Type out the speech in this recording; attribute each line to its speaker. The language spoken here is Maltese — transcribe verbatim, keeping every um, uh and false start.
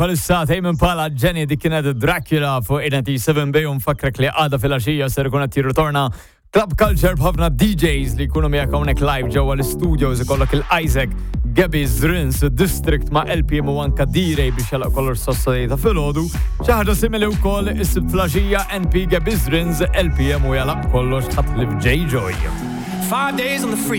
Speaker 1: Palissa Tejmen Pala Jenny dik kienet Dracula fuq eighty-seven B unfakrek li għada fil-għaxija ser ikun qed jirritorna Club Culture b'ħafna D Js li jkunu miegħek hawnhekk live ġewwa l-studios ikollok il-Isaac Gabby Zrins District ma' L P M u anka D-Ray biex jalaq kollox sossadejta fil-ħodu. Xi ħaġa simili wkoll is-sibt fil-għaxija N P Gabby Zrins L P M u jalaq kollox ħatlib J Joy.
Speaker 2: Five days on the free